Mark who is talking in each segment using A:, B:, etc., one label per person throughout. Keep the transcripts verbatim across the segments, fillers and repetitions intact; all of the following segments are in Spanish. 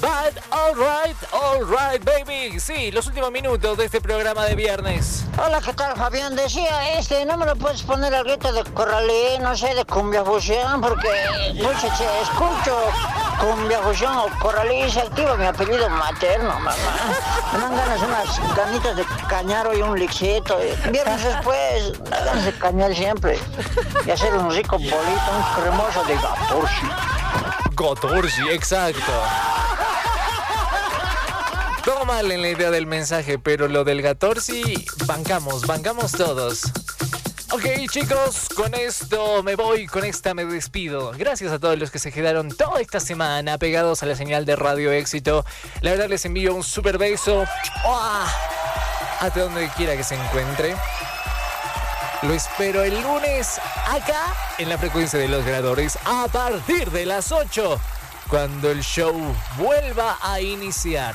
A: But alright, alright, baby. Sí, los últimos minutos de este programa de viernes.
B: Hola, ¿qué tal, Fabián? Decía, este, ¿no me lo puedes poner al grito de Corralí, no sé, de cumbia fusión? Porque, pucha, che, escucho cumbia fusión o Corralí, se activa mi apellido materno, mamá. Me dan ganas unas ganitas de cañar y un lixito. Viernes después, me dan ganas de cañar siempre. Y hacer un rico bolito, un cremoso de gatorsi.
A: Gatorsi, exacto. Todo mal en la idea del mensaje, pero lo del Gatorsi, bancamos, bancamos todos. Ok, chicos, con esto me voy, con esta me despido. Gracias a todos los que se quedaron toda esta semana pegados a la señal de Radio Éxito. La verdad les envío un super beso. ¡Oh! Hasta donde quiera que se encuentre. Lo espero el lunes acá en la frecuencia de los ganadores a partir de las ocho, cuando el show vuelva a iniciar.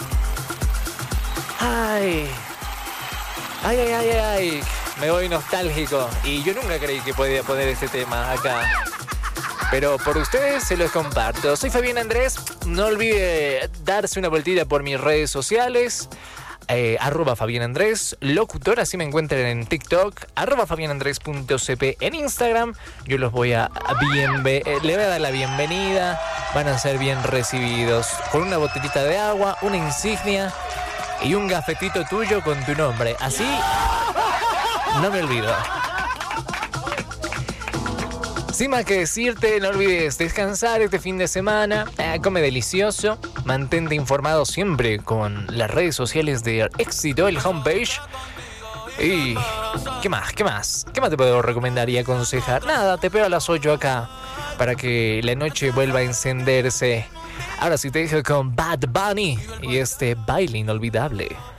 A: Ay, ay, ay, ay, ay, me voy nostálgico y yo nunca creí que podía poner este tema acá. Pero por ustedes se los comparto. Soy Fabián Andrés, no olvide darse una vueltita por mis redes sociales. Eh, arroba Fabián Andrés, locutor, así me encuentran en TikTok, arroba fabianandres.cp en Instagram. Yo los voy a, a bienve- eh, le voy a dar la bienvenida, van a ser bien recibidos con una botellita de agua, una insignia y un gafetito tuyo con tu nombre. Así no me olvido. Sin más que decirte, no olvides descansar este fin de semana, eh, come delicioso, mantente informado siempre con las redes sociales de Éxito, el homepage. Y ¿qué más? ¿Qué más? ¿Qué más te puedo recomendar y aconsejar? Nada, te pego a las ocho acá para que la noche vuelva a encenderse. Ahora sí te dejo con Bad Bunny y este baile inolvidable.